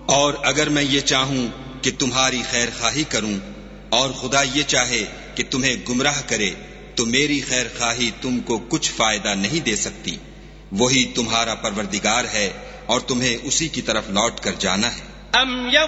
और अगर मैं ये चाहूं कि तुम्हारी खैर खाही करूं और खुदा ये चाहे कि तुम्हें गुमराह करे, तो मेरी खैर खाही तुमको कुछ फायदा नहीं दे सकती। वही तुम्हारा परवरदिगार है और तुम्हें उसी की तरफ लौट कर जाना है।